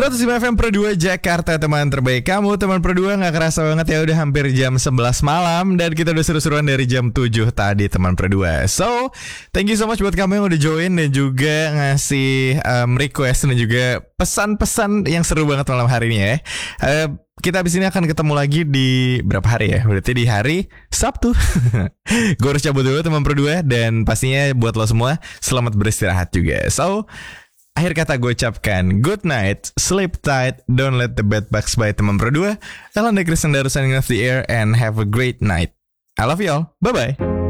105 FM Pro 2 Jakarta, teman terbaik kamu. Teman Pro 2, gak kerasa banget ya, udah hampir jam 11 malam. Dan kita udah seru-seruan dari jam 7 tadi, teman Pro 2. So, thank you so much buat kamu yang udah join dan juga ngasih request dan juga pesan-pesan yang seru banget malam hari ini ya. Kita abis ini akan ketemu lagi di berapa hari ya? Berarti di hari Sabtu. Gue harus cabut dulu, teman Pro 2. Dan pastinya buat lo semua, selamat beristirahat juga. So, akhir kata gue ucapkan good night, sleep tight, don't let the bed bugs bite, teman Pro 2. Elanda Kristen Daru signing off the air and have a great night. I love you all. Bye-bye.